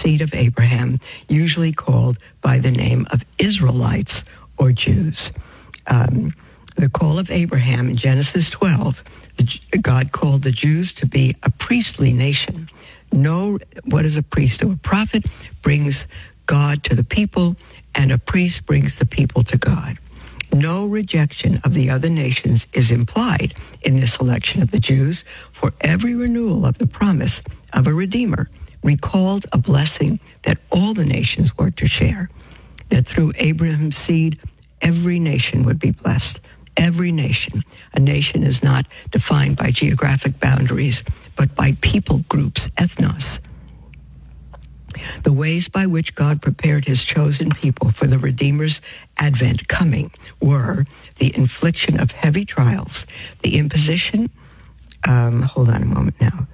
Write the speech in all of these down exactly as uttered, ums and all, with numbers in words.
seed of Abraham, usually called by the name of Israelites or Jews. Um, the call of Abraham in Genesis twelve, the, God called the Jews to be a priestly nation. No, what is a priest? A prophet brings God to the people, and a priest brings the people to God. No rejection of the other nations is implied in this election of the Jews, for every renewal of the promise of a Redeemer recalled a blessing that all the nations were to share, that through Abraham's seed, every nation would be blessed. Every nation. A nation is not defined by geographic boundaries, but by people groups, ethnos. The ways by which God prepared his chosen people for the Redeemer's advent coming were the infliction of heavy trials, the imposition, um, hold on a moment now,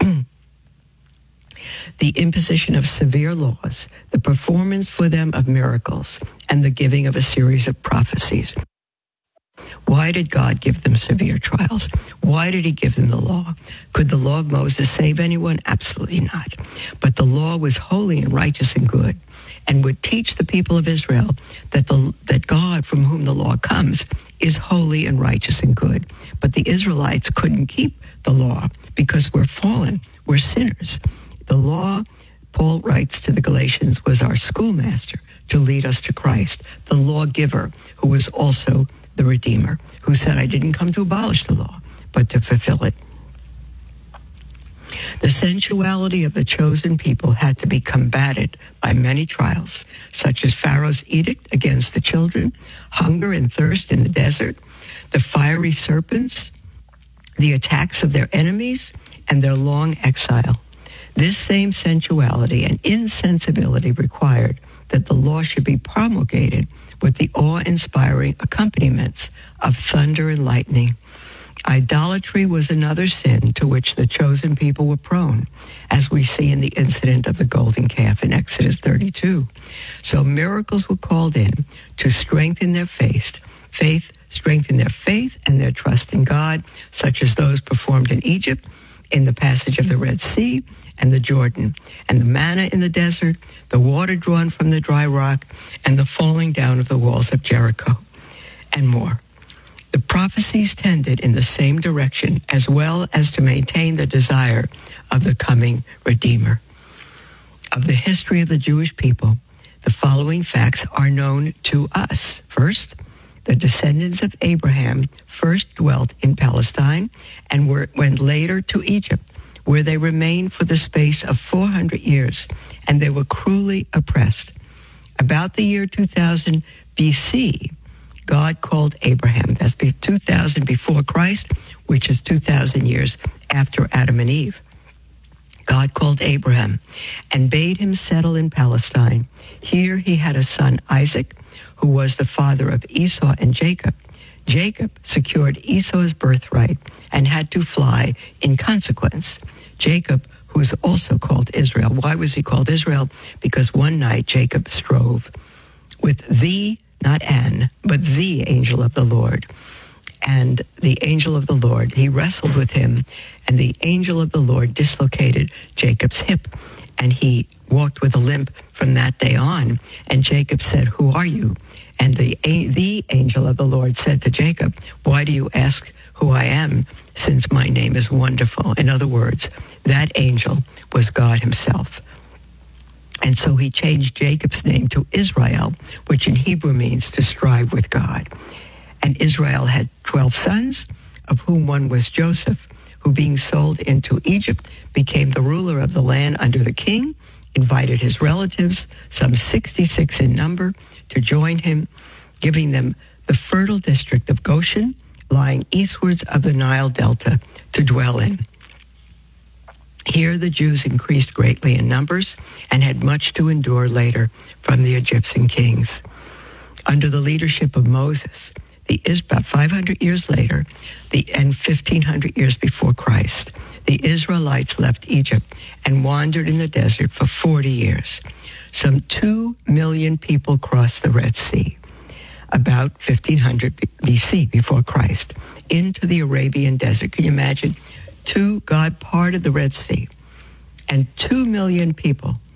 the imposition of severe laws, the performance for them of miracles, and the giving of a series of prophecies. Why did God give them severe trials? Why did he give them the law? Could the law of Moses save anyone? Absolutely not. But the law was holy and righteous and good, and would teach the people of Israel that the that God, from whom the law comes, is holy and righteous and good. But the Israelites couldn't keep the law because we're fallen, we're sinners. The law, Paul writes to the Galatians, was our schoolmaster to lead us to Christ, the lawgiver, who was also the Redeemer, who said, I didn't come to abolish the law, but to fulfill it. The sensuality of the chosen people had to be combated by many trials, such as Pharaoh's edict against the children, hunger and thirst in the desert, the fiery serpents, the attacks of their enemies, and their long exile. This same sensuality and insensibility required that the law should be promulgated with the awe-inspiring accompaniments of thunder and lightning. Idolatry was another sin to which the chosen people were prone, as we see in the incident of the golden calf in Exodus thirty-two. So miracles were called in to strengthen their faith, faith, strengthen their faith and their trust in God, such as those performed in Egypt, in the passage of the Red Sea, and the Jordan, and the manna in the desert, the water drawn from the dry rock, and the falling down of the walls of Jericho, and more. The prophecies tended in the same direction, as well as to maintain the desire of the coming Redeemer. Of the history of the Jewish people, the following facts are known to us. First, the descendants of Abraham first dwelt in Palestine and were, went later to Egypt, where they remained for the space of four hundred years, and they were cruelly oppressed. About the year two thousand B C, God called Abraham. That's two thousand before Christ, which is two thousand years after Adam and Eve. God called Abraham and bade him settle in Palestine. Here he had a son, Isaac, who was the father of Esau and Jacob. Jacob secured Esau's birthright and had to fly in consequence. Jacob, who is also called Israel. Why was he called Israel? Because one night Jacob strove with the, not an, but the angel of the Lord. And the angel of the Lord, he wrestled with him, and the angel of the Lord dislocated Jacob's hip, and he walked with a limp from that day on. And Jacob said, who are you? And the, the angel of the Lord said to Jacob, why do you ask who I am, since my name is wonderful? In other words, that angel was God himself. And so he changed Jacob's name to Israel, which in Hebrew means to strive with God. And Israel had twelve sons, of whom one was Joseph, who being sold into Egypt became the ruler of the land under the king, invited his relatives, some sixty-six in number, to join him, giving them the fertile district of Goshen, lying eastwards of the Nile Delta, to dwell in. Here the Jews increased greatly in numbers and had much to endure later from the Egyptian kings. Under the leadership of Moses, the about five hundred years later, the and fifteen hundred years before Christ, the Israelites left Egypt and wandered in the desert for forty years. Some two million people crossed the Red Sea, about fifteen hundred B C, before Christ, into the Arabian desert. Can you imagine? Two, God parted the Red Sea, and two million people